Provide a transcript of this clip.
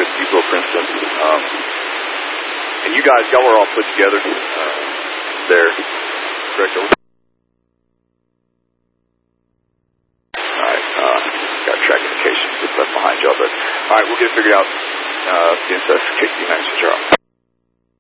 with Depot Princeton. And you guys, y'all were all put together there, correct? Alright, got track indication just left behind y'all, but alright, we'll get it figured out. The incest case, United States.